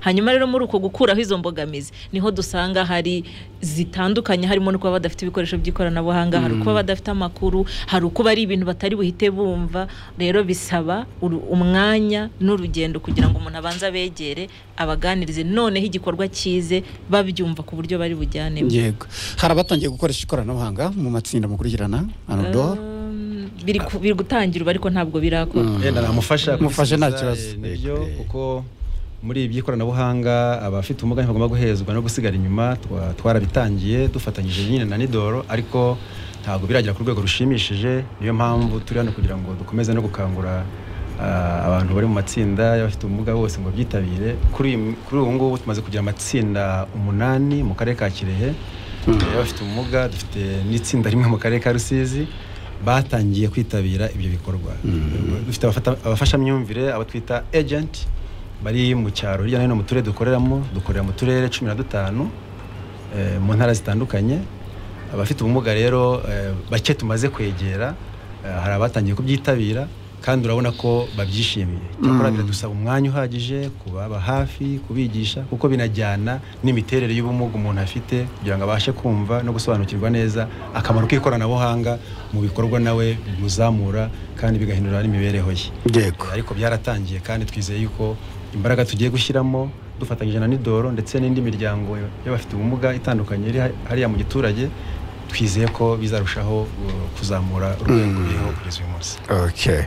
hanyuma rero muri uko gukuraho izo mbogamizi niho dusanga hari zitandukanye, harimo no kuba badafite ibikoresho by'ikoranabuhanga, hari kuba badafite amakuru, hari uko bari ibintu batari buhite bumva. Rero bisaba umwanya n'urugendo kugira ngo umuntu abanze abegere abaganirize, noneho igikorwa cyize babyumva ku buryo bari bujyane. Yego, hari abatangiye gukoresha ikoranabuhanga mu matsinda mukurikirana Anodor biri gutangira ariko ntabwo birakora. Namufasha nta kibazo nibyo, kuko muri iby'ikoranabuhanga abafite ubumuga ntibagomba guhezwa no gusigara inyuma. Twarabitangiye dufatanyije nyine na Nidoro, ariko ntabwo biragera ku rwego rushimishije. Niyo mpamvu turi hano kugira ngo dukomeze no gukangura abantu bari mu matsinda y'abafite ubumuga bose ngo byitabire. Kuri ubu ngubu tumaze kugira amatsinda 8 mu karere ka Kirehe y'abafite ubumuga, dufite n'itsinda rimwe mu karere ka Rusizi batangiye kwitabira ibyo bikorwa. Dufite abafashamyumvire, abo twita agent, bari mu cyaro hirya no hino mu turere dukorera mu turere 15 mu ntara zitandukanye. Abafite ubumuga rero bake tumaze kwegera, hari abatangiye kubyitabira kandi urabona ko babyishimiye. Cyakora biradusaba umwanya uhagije kubaba hafi, kubigisha, kuko binajyana n'imiterere y'ubumuga umuntu afite kugira ngo abashe kumva no gusobanukirwa neza akamaro k'ikoranabuhanga mu bikorwa nawe bimuzamura kandi bigahindura n'imibereho ye. Yego, ariko byaratangiye kandi twizeye yuko imbaraga tugiye gushyiramo dufatanyije na Nidoro ndetse n'indi miryango y'abafite ubumuga itandukanye iri hariya mu giturage, twizeye ko bizarushaho kuzamura urwego ruriho kugeza uyu munsi. Okay.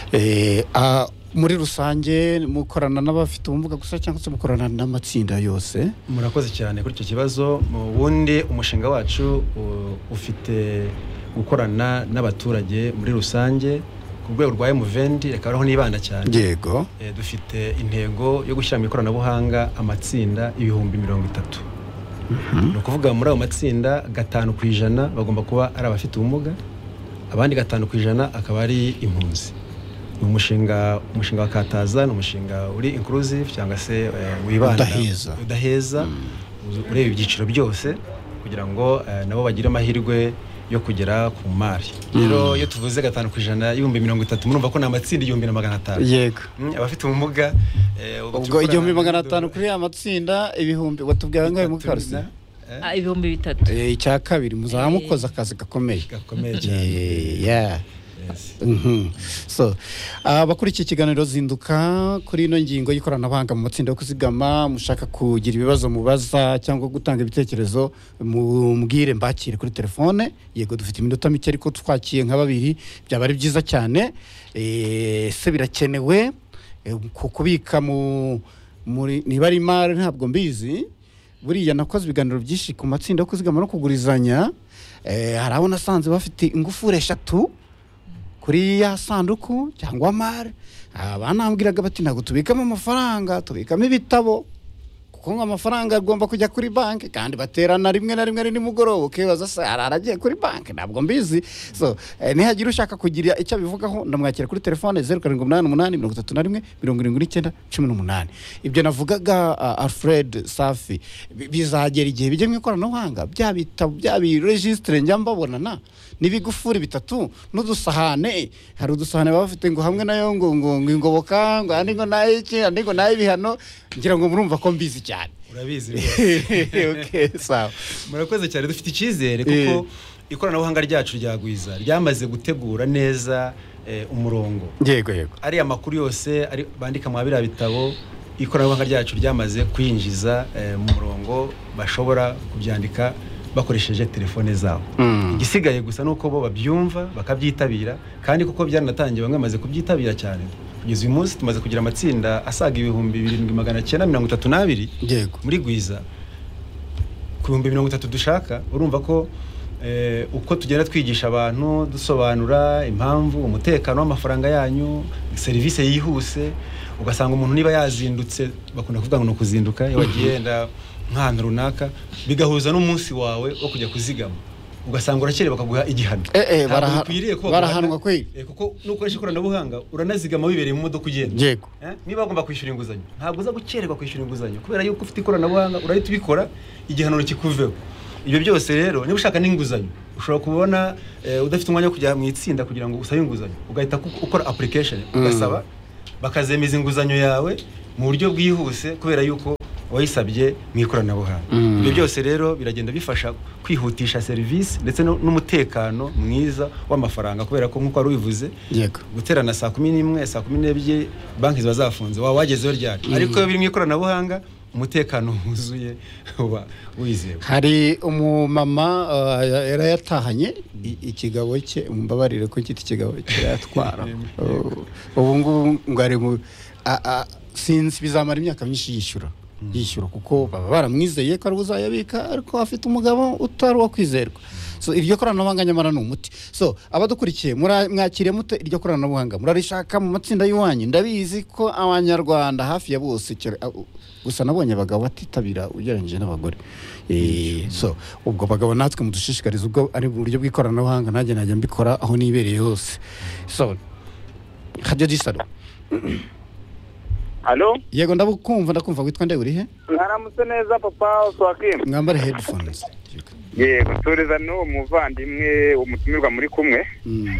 Muri rusange mukorana n'abafite ubumuga gusa cyangwa se mukorana n'amatsinda yose? Murakoze cyane kuri icyo kibazo. Mu wundi umushinga wacu ufite gukorana n'abaturage muri rusange ku rwego rwa Muvendi, reka roho nibanda cyane. Yego. Dufite intego yo gushyira mu ikoranabuhanga amatsinda 30,000. Ni ukuvuga muri ayo matsinda 5% bagomba kuba ari abafite ubumuga, abandi 5% akaba ari impunzi. Ni umushinga wa Kataza, ni umushinga uri inclusive cyangwa se wibanda udaheza, ureba ibyiciro byose kugira ngo nabo bagire amahirwe yo kugera ku mari. Rero iyo tuvuze 5% 30,000 murumva ko na matsinda 1,500. Yego. Abafite ubumuga ubwo 1,500 kuri ya matsinda 1000 watubwira ngo mu Karusisi 3,000. Icya kabiri muzamukoza akazi gakomeye cyane. Yeah. So abakurikiye ikiganiro zinduka kuri ino ngingo y'ikoranabuhanga mu matsinda yo kuzigama, mushaka kugira ibibazo mubaza cyangwa gutanga ibitekerezo, mumbwire mbakire kuri telefone. Yego, dufite iminota mike ariko twakiye nka 2 byaba ari byiza cyane. Se birakenewe kubika muri niba ari imari ntabwo mbizi. Buriya nakoze ibiganiro byinshi ku matsinda yo kuzigama no kugurizanya. Hari abo nasanze bafite ingufure 3 kuri ya sanduku cyangwa mari. Banambwiraga bati ntabwo tubikamo amafaranga, tubikamo ibitabo, kuko amafaranga agomba kujya kuri banki kandi baterana rimwe na rimwe ni mugoroba, ukibaza se aragiye kuri banki, ntabwo mbizi. So nihagira ushaka kugira icyo bivugaho ndamwakira kuri telefone 0788317918. Ibyo navugaga Alfred Safi bizagera igihe bijye mu ikoranabuhanga, bya bitabo bya registre njya mbabonana n'ibigufuri 3 n'udusahane. Hari udusahane bafite ngo hamwe nayo ngo ingoboka ngo andi ngo nayiki andi ngo nayibihano, ngira ngo murumva ko mbizi cyane. Urabizi. Okay, sawa. Murakoze cyane, dufite icyizere kuko ikoranabuhanga ryacu ryagwiza ryamaze gutegura neza umurongo. Yego. Ari amakuru yose ari bandika mu biriya bitabo, ikoranabuhanga ryacu ryamaze kwinjiza mu murongo, bashobora kubyandika bakoresheje telefone zabo. Igisigaye gusa nuko bo babyumva bakabyitabira, kandi kuko byaranatangiye bamwe bamaze kubyitabira cyane. Kugeza uyu munsi tumaze kugira amatsinda asaga 2,932. Yego. Muri Gwiza ku 3,000 dushaka. Urumva ko uko tugenda twigisha abantu dusobanura impamvu, umutekano w'amafaranga yanyu, serivisi yihuse, ugasanga umuntu niba yazindutse, bakunda kuvuga ngo no kuzinduka, yagenda nk'ahantu runaka bigahuza n'umunsi wawe wo kujya kuzigama, ugasanga urakere bakaguha igihano. Barahanwa kweli kuko nukoresha ikoranabuhanga uranazigama wibereye mu modoka ugenda. Yego. Niba bagomba kwishyura inguzanyo, ntabwo uza gukererwa kwishyura inguzanyo kubera yuko ufite ikoranabuhanga, urahita ubikora igihano kikuveho. Ibyo byose rero niba ushaka n'inguzanyo ushobora kubona udafite umwanya wo kujya mu itsinda kugira ngo usabe inguzanyo, ugahita ukora application ugasaba bakazemeza inguzanyo yawe mu buryo bwihuse, kubera yuko wayisabye mu ikoranabuhanga. Ibyo byose rero biragenda bifasha kwihutisha serivisi ndetse n'umutekano mwiza w'amafaranga, kubera ko nk'uko wari ubivuze guterana saa 11 saa 12 banki ziba zafunze, waba wagezeho ryari, ariko biri mu ikoranabuhanga umutekano wuzuye uba wizewe. Hari umumama yarayatahanye ikigabo cye, mumbabarire ko kiti ikigabo cyatwara ubu ngubu ngari mu sinzi bizamara imyaka myinshi yishyura kuko baba baramwizeye ko ari uzayabika, ariko afite umugabo utari wo kwizerwa. So iryo koranabuhanga nyamara ni umuti. So abadukurikiye mwakiriye mute iryo koranabuhanga, murarishaka mu matsinda y'uwanyu? Ndabizi ko abanyarwanda hafi ya bose, gusa nabonye abagabo batitabira ugereranyije n'abagore. So ubwo bagabo natwe mudushishikariza, ubwo ari buryo bw'ikoranabuhanga nanjye najya mbikora aho nibereye hose. So Radio Gisaro. Halo? Yego ndakumva, witwa nde, uri he? Mwaramutse neza papa Oswakim. Mwambare headphones. Yego, tureza no muvandimwe umutumirwa muri kumwe.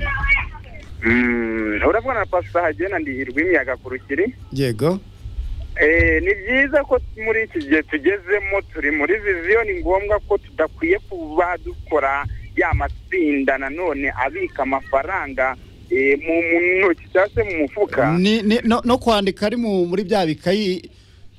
Urabona pasta hagena ndihirwa imyaga kurukiri. Yego. Ni byiza ko muri iki gihe tugezemo turi muri vision, ni ngombwa ko tudakwiye kuba dukora ya matsinda nanone abika amafaranga mu ntoki cyase mu mufuka, no kwandika ari muri bya bikayi,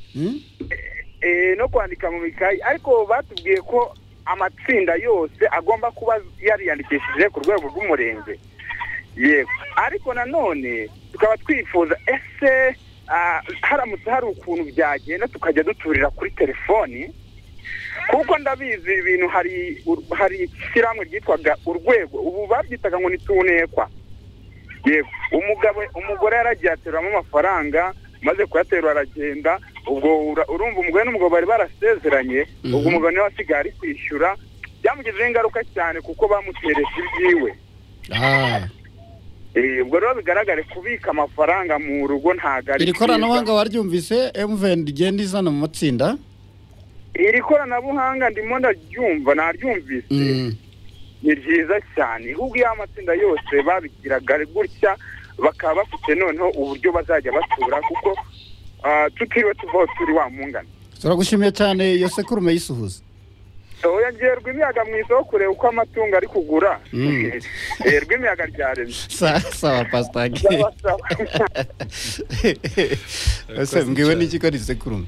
no kwandika mu bikayi, ariko batubwiye ko amatsinda yose agomba kuba yariyandikishije ku rwego rw'umurenge. Yego, ariko nanone tukaba twifuza ese haramutse hari ukuntu byagenda tukajya duturira kuri telefoni, kuko ndabizi ibintu hari ishyirahamwe ryitwaga Urwego, ubu babyitaga ngo nitunekwa. Yego, umugore yaragiye ateramo amafaranga, maze kuyaterura aragenda, ubwo urumva umugore n'umugabo bari barasezeranye, ubwo umugabo niwe wasigaye ari kwishyura, byamugizeho ingaruka cyane kuko bamuteresha ibyiwe. Ubwo rero bigaragare kubika amafaranga mu rugo ntago ari. Iri koranabuhanga waryumvise MVN igenda izana mu matsinda? Iri koranabuhanga ndimo ndaryumva, naryumvise. Ni ryiza cyane, ahubwo iyo amatsinda yose babigiraga gutya bakaba bafite noneho uburyo bazajya batura, kuko tutiriwe tuvaho turi wa mungana. Turagushimiye cyane iyo sekurume yisuhuza. Yagerwa imiyaga mu isoko kureba uko amatungo ari kugura. Rw'imiyaga ryaremye. Sawa pastage. Ese mbwiwe n'iki ko ari sekurume?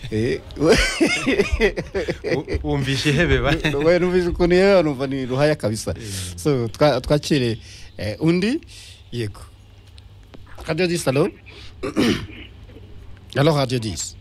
Wumvishe hebeba. Wewe numvise ukuntu yewe numva ni ruhaya kabisa. So twakire undi. Yego. Radio 10, allo? Allo Radio 10.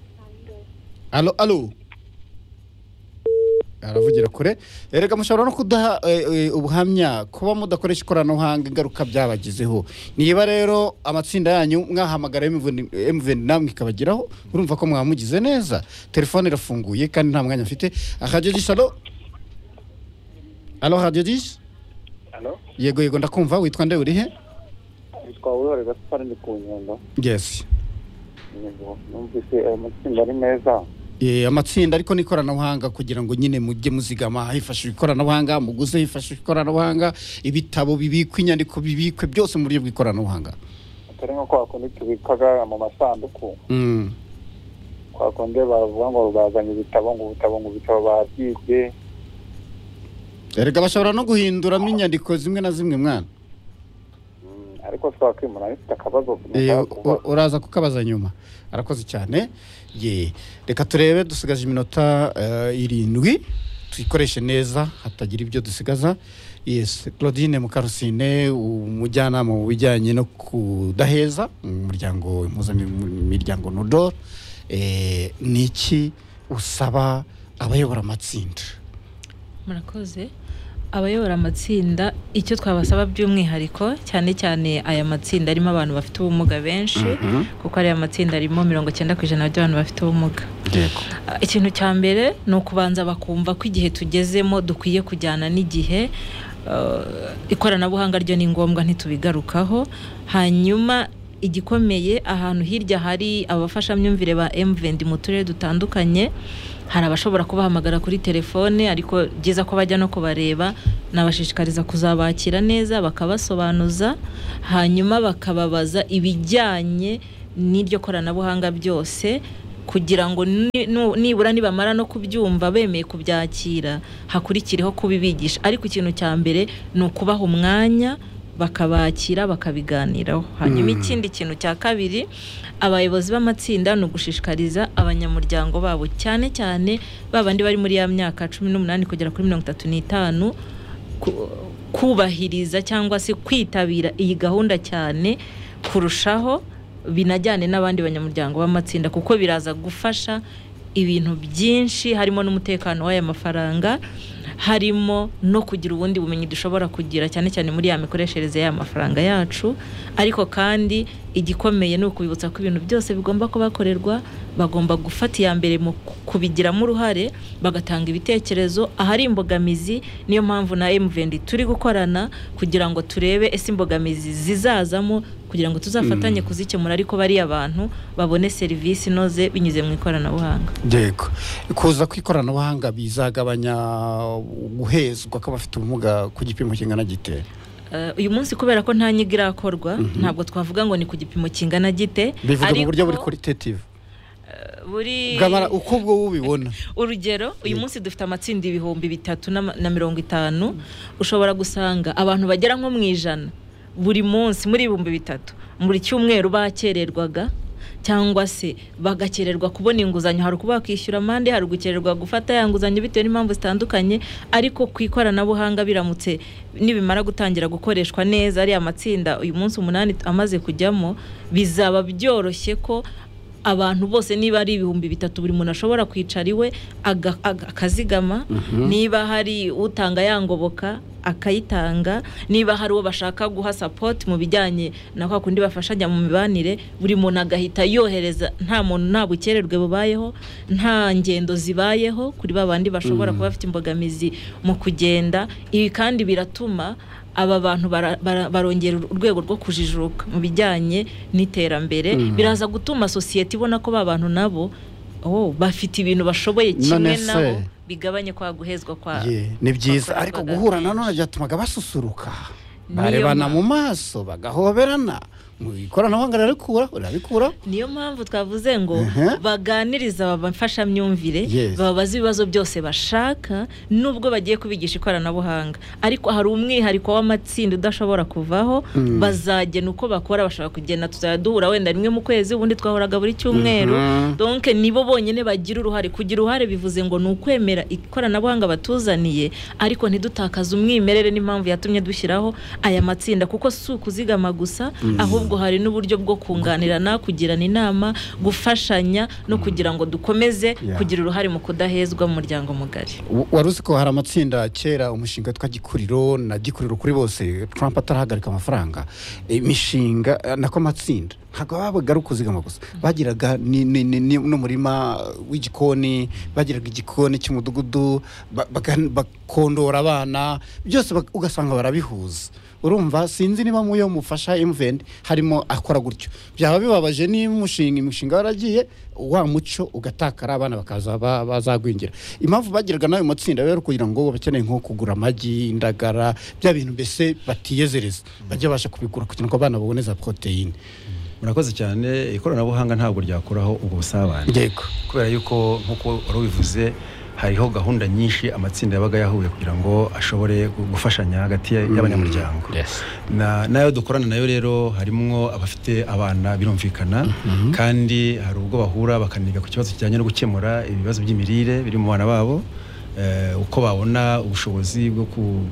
Allo. Aravugira kure. Erega mushobora no kudaha ubuhamya kuba mudakoresha ikoranabuhanga ingaruka byabagizeho. Niba rero amatsinda yanyu mwahamagara MVN namwe ikabagiraho, urumva ko mwamugize neza. Telefone irafunguye kandi nta mwanya mfite. Radio 10, allo? Allo Radio 10? Allo? Yego ndakumva, witwa nde, uri he? Witwa Urore Gaspard ndi ku Nyundo. Yes. Yego, numvise amatsinda ari meza. Amatsinda ariko n'ikoranabuhanga kugira ngo nyine mujye muzigama hifashishwa ikoranabuhanga, muguze hifashishwa ikoranabuhanga, ibitabo bibikwa, inyandiko bibikwe, byose mu buryo bw'ikoranabuhanga. Atari nko kwa kundi tubikaga mu masanduku. Kwa kundi bavuga ngo bazanye ibitabo ngo babyibye. Erega bashobora no guhinduramo inyandiko zimwe na zimwe mwana. Ariko twakimura ifite akabazo. Uraza kukabaza nyuma. Arakoze cyane. Reka turebe, dusigaje iminota 7 tuyikoreshe neza hatagira ibyo dusigaza. Yes, Claudine Mukarusine, umujyanama mu bijyanye no kudaheza umuryango impuzamiryango Nodor. Niki usaba abayobora amatsinda? Murakoze. Abayobora amatsinda icyo twabasaba by'umwihariko cyane aya matsinda arimo abantu bafite ubumuga benshi, kuko ari amatsinda arimo 90% by'abantu bafite ubumuga. Ikintu cya mbere ni ukubanza bakumva ko igihe tugezemo dukwiye kujyana n'igihe. Ikoranabuhanga ryo ni ngombwa ntitubigarukaho. Hanyuma igikomeye, ahantu hirya hari abafashamyumvire ba MVN mu turere dutandukanye, hari abashobora kubahamagara kuri telefone, ariko byiza ko bajya no kubareba. Nabashishikariza kuzabakira neza bakabasobanuza, hanyuma bakababaza ibijyanye n'iryo koranabuhanga byose, kugira ngo nibura nibamara no kubyumva bemeye kubyakira hakurikireho kubibigisha, ariko ikintu cya mbere ni ukubaha umwanya bakabakira bakabiganiraho. Hanyuma ikindi kintu cya kabiri, abayobozi b'amatsinda ni ugushishikariza abanyamuryango babo cyane cyane babandi bari muri ya myaka 18 kugera kuri 35 kubahiriza cyangwa se kwitabira iyi gahunda cyane kurushaho, binajyane n'abandi banyamuryango b'amatsinda, kuko biraza gufasha ibintu byinshi, harimo n'umutekano w'aya mafaranga, harimo no kugira ubundi bumenyi dushobora kugira cyane cyane muri ya mikoreshereze y'aya mafaranga yacu. Ariko kandi igikomeye ni ukubibutsa ko ibintu byose bigomba kubakorerwa, bagomba gufata iya mbere mu kubigiramo uruhare, bagatanga ibitekerezo ahari imbogamizi. Niyo mpamvu na M20 turi gukorana kugira ngo turebe ese imbogamizi zizazamo kugira ngo tuzafatanye kuzikemura, ariko bari abantu babone serivisi inoze binyuze mu ikoranabuhanga. Yego, kuza ku ikoranabuhanga bizagabanya guhezwa kw'abafite ubumuga ku gipimo kingana gite? Uyu munsi kubera ko nta nyigo irakorwa, ntabwo twavuga ngo ni ku gipimo kingana gite, bivuga mu buryo buri qualitative buri gamara uko bwo ubibona. Urugero, uyu munsi dufite amatsinda 350, ushobora gusanga abantu bagera nko mu 100 buri munsi muri 3,000 muri cyumweru bakererwaga cyangwa se bagakererwa kubona inguzanyo. Hari kuba bakishyura amande, hari gukererwa gufata ya nguzanyo bitewe n'impamvu zitandukanye, ariko ku ikoranabuhanga biramutse nibimara gutangira gukoreshwa neza ari amatsinda uyu munsi 8 amaze kujyamo, bizaba byoroshye ko abantu bose niba ari 3,000 buri muntu ashobora kwicara iwe akazigama, niba hari utanga yangoboka akayitanga, niba hari uwo bashaka guha support mu bijyanye na kwa kundi bafashanya mu mibanire, buri muntu agahita yohereza, nta muntu nabukererwe bubayeho, nta ngendo zibayeho kuri babandi bashobora kuba bafite imbogamizi mu kugenda. Ibi kandi biratuma aba bantu barongera urwego rwo kujijuka mu bijyanye n'iterambere. Biraza gutuma society ibona ko babantu nabo bafite ibintu bashoboye kimwe nabo, bigabanye kwa guhezwa kwa. Ni byiza, ariko guhura nanone byatumaga basusuruka, barebana mu maso bagahoberana. Mu ikoranabuhanga urabikura. Niyo mpamvu twavuze ngo baganiriza babafasha myumvire, babaza ibibazo byose bashaka, nubwo bagiye kubigisha ikoranabuhanga. Ariko hari umwihariko w'amatsinda udashobora kuvaho, bazagena uko bakora, bashaka kugena tuzaduhura wenda rimwe mu kwezi, ubundi twahoraga buri cyumweru. Donc nibo bonyene bagira uruhare. Kugira uruhare bivuze ngo nukwemera ikoranabuhanga batuzaniye, ariko ntidutakaza umwimerere n'impamvu yatumye dushyiraho aya matsinda, kuko si ukuzigama gusa, ahubwo hari n'uburyo bwo kunganirana, kugirana inama, gufashanya no kugira ngo dukomeze kugira uruhare mu kudahezwa mu muryango mugari. Waruzi ko hari amatsinda kera, umushinga twa Gikuriro na Gikuriro kuri bose, Trump atarahagarika amafaranga, imishinga nako matsinda ntabwo babaga kuzigama gusa, bagiraga n'umurima w'igikoni, bagiraga igikoni cy'umudugudu, bakondora abana, byose ugasanga barabihuza. Urumva, sinzi niba muyo mufasha M20 harimo akora gutyo. Byaba bibabaje ni imishinga waragiye wa muco ugatakara, abana bakaza bazagwingira. Impamvu bagiraga nayo matsinda rero kugira ngo bakeneye nko kugura amagi, indagara, bya bintu mbese batiyezereza, bajye basha kubigura kugira ngo abana baboneza proteine. Murakoze cyane. Ikoranabuhanga ntabwo ryakoraho ubwo busabane, kubera yuko nkuko warubivuze hariho gahunda nyinshi amatsinda yabaga yahuye kugira ngo ashobore gufashanya hagati y'abanyamuryango. Nayo dukorana nayo rero harimo abafite abana birumvikana, kandi hari ubwo bahura bakaniga ku kibazo kijyanye no gukemura ibibazo by'imirire biri mu bana babo, uko babona ubushobozi bwo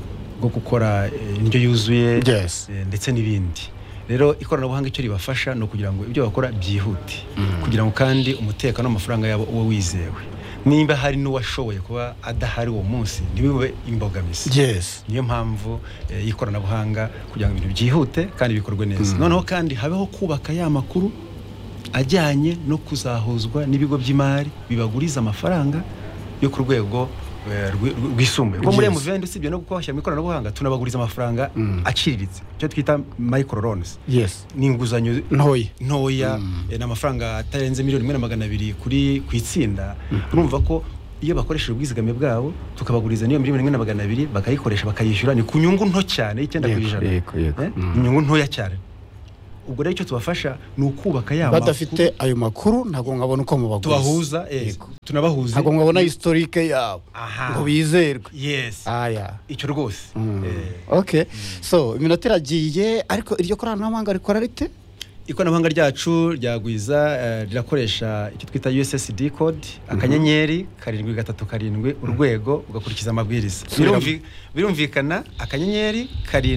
gukora indyo yuzuye ndetse n'ibindi. Rero ikoranabuhanga icyo ribafasha no kugira ngo ibyo bakora byihute, kugira ngo kandi umutekano w'amafaranga yabo uwo wizewe. Nimba hari n'uwashoboye kuba adahari uwo munsi ntibibe imbogamizi. Niyo mpamvu y'ikoranabuhanga kugira ngo ibintu byihute kandi bikorwe neza. Noneho kandi habeho kubaka ya makuru ajyanye no kuzahuzwa n'ibigo by'imari bibaguriza amafaranga yo ku rwego rwisumbuye. Ko muri M20 usibye no gukosha mu ikoranabuhanga tunabaguriza amafaranga aciriritse, cyo twita micro loans. Ni inguzanyo ntoya n'amafaranga atarenze 1,200,000 kuri kwitsinda. Urumva ko iyo bakoresheje ubwizigame bwabo tukabaguriza niyo 1,200,000 bakayikoresha bakayishyura, ni ku nyungu nto cyane, 9%. Inyungu ntoya cyane. ubwo rero icyo tubafasha ni ukubaka ya badafite ayo makuru ntabwo ngabona uko mubaguza tubahuza tunabahuza ntabwo ngabona historique yabo ngo bizerwe icyo rwose okay so iminota iragiye ariko iryo koranabuhanga rikora rite ikoranabuhanga ryacu ryagwiza rirakoresha icyo twita USSD code akanyenyeri 737 urwego ugakurikiza amabwiriza birumvikana akanyenyeri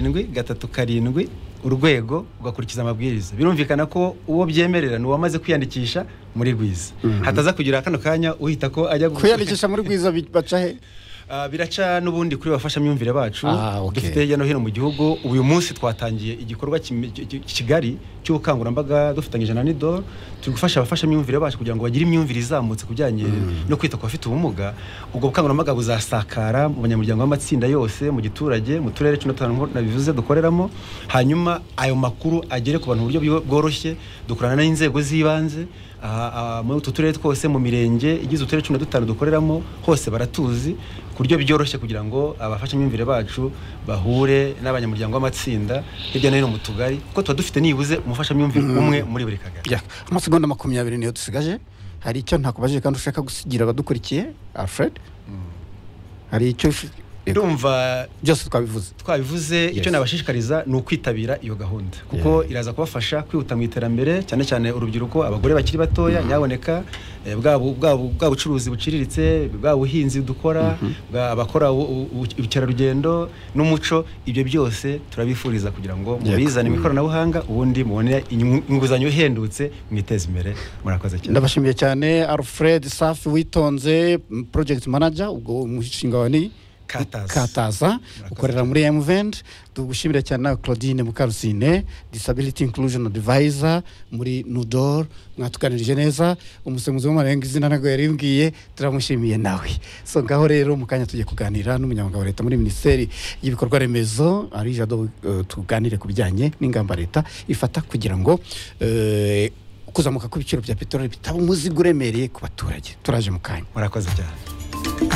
737 urwego ugakurikiza amabwiriza birumvikana ko uwo byemerera ni wamaze kwiyandikisha muri Gwiza hataza kugira kano kanya uhita ko ajya kwiyandikisha muri Gwiza baca he biraca n'ubundi kuri bafasha myumvire bacu dufite hirya no hino mu gihugu uyu munsi twatangiye igikorwa Kigali cy'ubukangurambaga dufatanyije na NIDOR turi gufasha abafasha myumvire bacu kugira ngo bagire imyumvire izamutse kujyanye no kwita ku bafite ubumuga ubwo bukangurambaga buzasakara mu banyamuryango b'amatsinda yose mu giturage mu turere 15 nabivuze dukoreramo hanyuma ayo makuru agere ku bantu buryo bworoshye dukorana n'inzego z'ibanze mu turere twose mu mirenge igize uturere 15 dukoreramo hose baratuzi kuryo byoroshye kugira ngo abafasha myumvire bacu bahure n'abanyamuryango b'amatsinda hirya no hino mu tugari kuko tuba dufite nibuze umufasha myumvire umwe muri buri kagari amasegonda 20 niyo dusigaje hari icyo ntakubajije kandi ushaka gusigira abadukurikiye Alfred hari icyo ndumva byose twabivuze icyo nabashishikariza ni ukwitabira iyo gahunda kuko iraza kubafasha kwihuta mu iterambere cyane cyane urubyiruko abagore bakiri batoya nyaboneka bwa bucuruzi buciriritse bwa buhinzi dukora abakora ubukerarugendo n'umuco ibyo byose turabifuriza kugira ngo mubizane mu ikoranabuhanga ubundi mubone inguzanyo ihendutse mwiteze imbere murakoze cyane ndabashimiye cyane Alfred Safi Witonze project manager ubwo umushinga wa ni Kataza ukorera muri M20 tugushimira cyane na Claudine Mukarusine Disability Inclusion Advisor muri NIDOR mwatuganirije neza umusemuzi w'amarenga izina nago yarimbwiye turamushimiye nawe so ngaho rero mukanya tujye kuganira n'umunyamabanga wa leta muri ministeri y'ibikorwa remezo ari Jado tuganire kubijyanye n'ingamba leta ifata kugira ngo kuzamuka ku biciro bya petroli bitaba umuzigo uremereye ku baturage turaje mukanya murakoze cyane